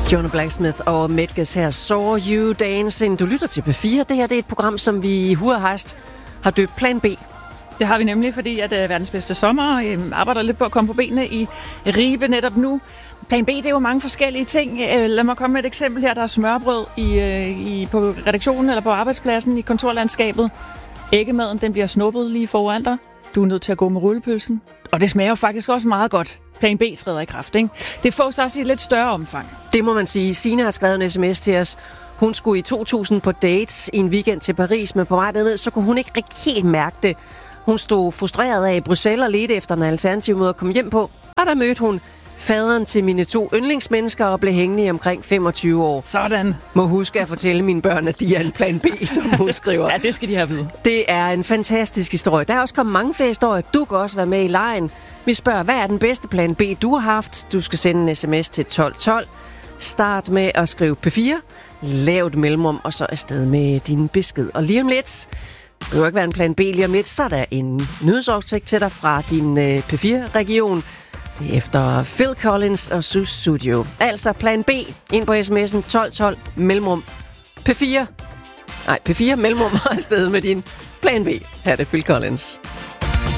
Jonah Blacksmith og Medgas her, Saw You Dancing. Du lytter til P4. Det her det er et program, som vi i Hur og Hast har døbt Plan B. Det har vi nemlig, fordi at verdens bedste sommer arbejder lidt på at komme på benene i Ribe netop nu. Plan B, det er jo mange forskellige ting. Lad mig komme med et eksempel her. Der er smørbrød på redaktionen eller på arbejdspladsen i kontorlandskabet. Æggemaden, den bliver snuppet lige foran dig. Du er nødt til at gå med rullepølsen. Og det smager jo faktisk også meget godt. Plan B træder i kraft, ikke? Det fås også i et lidt større omfang. Det må man sige. Signe har skrevet en sms til os. Hun skulle i 2000 på dates i en weekend til Paris, men på vej derned, så kunne hun ikke rigtig helt mærke det. Hun stod frustreret af i Bruxelles og ledte efter en alternativ måde at komme hjem på. Og der mødte hun faderen til mine 2 yndlingsmennesker og blev hængende i omkring 25 år. Sådan. Må huske at fortælle mine børn, at de er en plan B, som hun skriver. Ja, det skal de have ved. Det er en fantastisk historie. Der er også kommet mange flere historier. Du kan også være med i lejen. Vi spørger, hvad er den bedste plan B, du har haft? Du skal sende en sms til 1212. Start med at skrive P4. Lav et mellemrum, og så afsted med din besked. Og lige om lidt, det kan jo ikke være en plan B, lige om lidt, så er der en nyhedsoversigt til dig fra din P4-region. Efter Phil Collins og Sus Studio. Altså plan B, ind på sms'en 1212, mellemrum P4. Nej, P4, mellemrum og afsted med din plan B. Her er det Phil Collins.